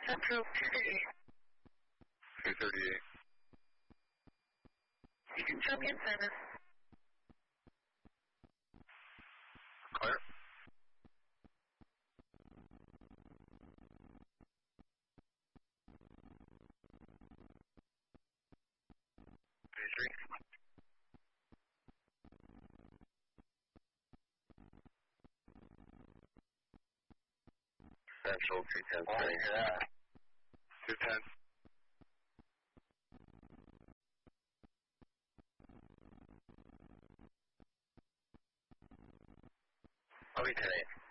Central 238. 238. You can jump in service. Clear. Central 210. Oh, yeah. 210. Okay, 10-8.